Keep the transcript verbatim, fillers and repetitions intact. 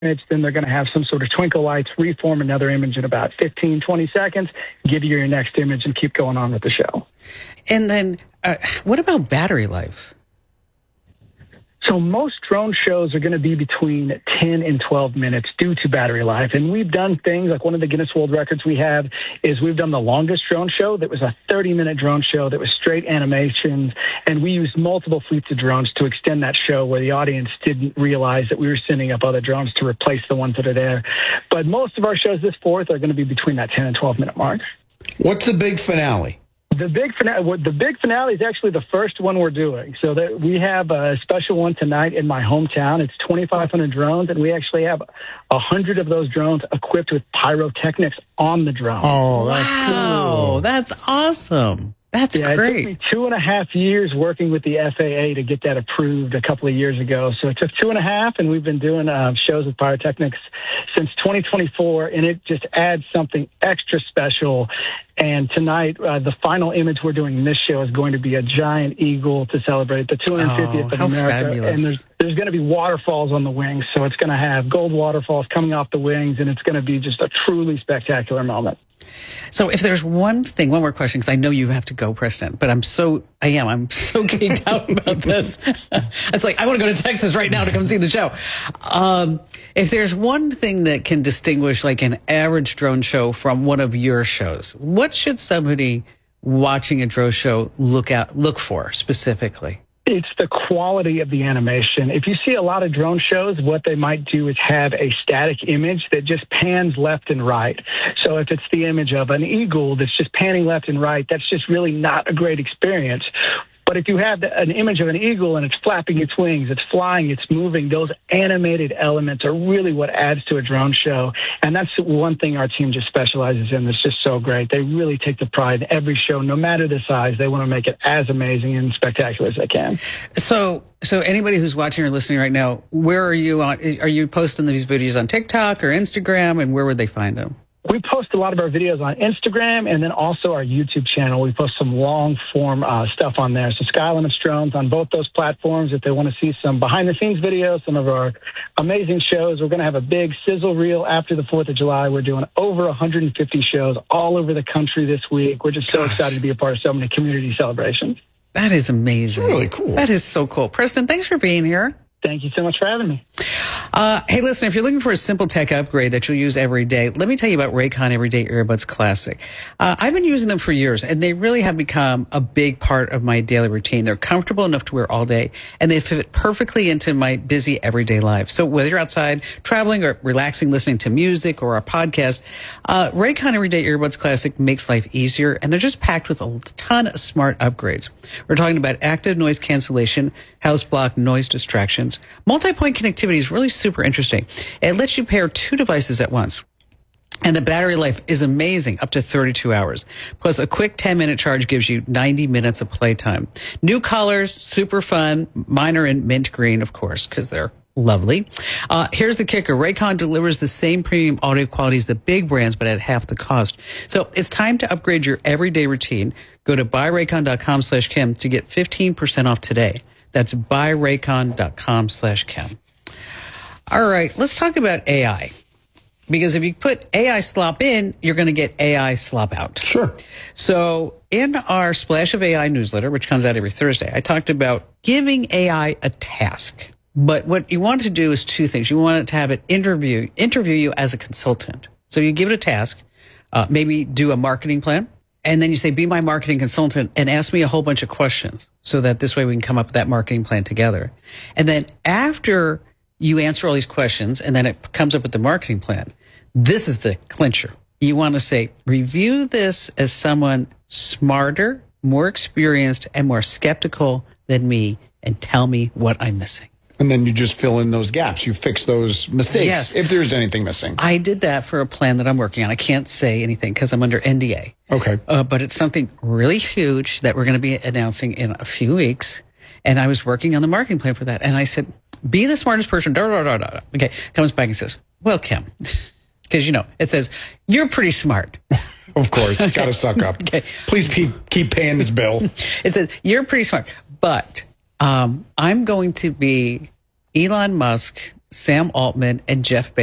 minutes, then they're going to have some sort of twinkle lights, reform another image in about fifteen, twenty seconds, give you your next image, and keep going on with the show. And then uh, what about battery life? So most drone shows are going to be between ten and twelve minutes due to battery life. And we've done things like one of the Guinness World Records we have is we've done the longest drone show that was a thirty minute drone show that was straight animations. And we used multiple fleets of drones to extend that show where the audience didn't realize that we were sending up other drones to replace the ones that are there. But most of our shows this fourth are going to be between that ten and twelve minute mark. What's the big finale? The big finale, the big finale is actually the first one we're doing. So that we have a special one tonight in my hometown. It's twenty-five hundred drones, and we actually have one hundred of those drones equipped with pyrotechnics on the drone. Oh, that's wow, cool. That's awesome. That's yeah, great. It took me two and a half years working with the F A A to get that approved a couple of years ago. So it took two and a half, and we've been doing uh, shows with pyrotechnics since twenty twenty-four, and it just adds something extra special. And tonight, uh, the final image we're doing in this show is going to be a giant eagle to celebrate the two hundred fiftieth oh, of how America. Fabulous. And there's there's going to be waterfalls on the wings, so it's going to have gold waterfalls coming off the wings, and it's going to be just a truly spectacular moment. So if there's one thing, one more question, because I know you have to go, Preston, but I'm so, I am, I'm so geeked out about this. It's like, I want to go to Texas right now to come see the show. Um, if there's one thing that can distinguish like an average drone show from one of your shows, what should somebody watching a drone show look out, look for specifically? It's the quality of the animation. If you see a lot of drone shows, what they might do is have a static image that just pans left and right. So if it's the image of an eagle that's just panning left and right, that's just really not a great experience. But if you have an image of an eagle and it's flapping its wings, it's flying, it's moving, those animated elements are really what adds to a drone show. And that's one thing our team just specializes in that's just so great. They really take the pride in every show, no matter the size. They want to make it as amazing and spectacular as they can. So, so anybody who's watching or listening right now, where are you on? Are you posting these videos on TikTok or Instagram, and where would they find them? We post a lot of our videos on Instagram and then also our YouTube channel. We post some long-form uh, stuff on there. So Sky Limits Drones on both those platforms. If they want to see some behind-the-scenes videos, some of our amazing shows, we're going to have a big sizzle reel after the fourth of July. We're doing over one hundred fifty shows all over the country this week. We're just so Gosh. excited to be a part of so many community celebrations. That is amazing. It's really cool. That is so cool. Preston, thanks for being here. Thank you so much for having me. Uh, hey, listen, if you're looking for a simple tech upgrade that you'll use every day, let me tell you about Raycon Everyday Earbuds Classic. Uh, I've been using them for years, and they really have become a big part of my daily routine. They're comfortable enough to wear all day, and they fit perfectly into my busy everyday life. So whether you're outside traveling or relaxing, listening to music or a podcast, uh, Raycon Everyday Earbuds Classic makes life easier, and they're just packed with a ton of smart upgrades. We're talking about active noise cancellation, house block noise distractions. Multi-point connectivity is really super interesting. It lets you pair two devices at once. And the battery life is amazing, up to thirty-two hours. Plus, a quick ten minute charge gives you ninety minutes of playtime. New colors, super fun. Mine are in mint green, of course, because they're lovely. Uh, here's the kicker. Raycon delivers the same premium audio quality as the big brands, but at half the cost. So it's time to upgrade your everyday routine. Go to buyraycon.com slash Kim to get fifteen percent off today. That's buyraycon.com slash Kim. All right, let's talk about A I. Because if you put A I slop in, you're going to get A I slop out. Sure. So in our Splash of A I newsletter, which comes out every Thursday, I talked about giving A I a task. But what you want to do is two things. You want to have it interview, interview you as a consultant. So you give it a task, uh, maybe do a marketing plan. And then you say, be my marketing consultant and ask me a whole bunch of questions so that this way we can come up with that marketing plan together. And then after you answer all these questions and then it comes up with the marketing plan, this is the clincher. You want to say, review this as someone smarter, more experienced, and more skeptical than me and tell me what I'm missing. And then you just fill in those gaps. You fix those mistakes, Yes. if there's anything missing. I did that for a plan that I'm working on. I can't say anything because I'm under N D A. Okay. Uh, but it's something really huge that we're going to be announcing in a few weeks. And I was working on the marketing plan for that. And I said, be the smartest person. Da, da, da, da. Okay. Comes back and says, well, Kim, because, you know, it says, you're pretty smart. Of course. It's got to suck up. Okay. Please keep, keep paying this bill. It says, you're pretty smart. But um, I'm going to be Elon Musk Sam Altman, and Jeff Bezos.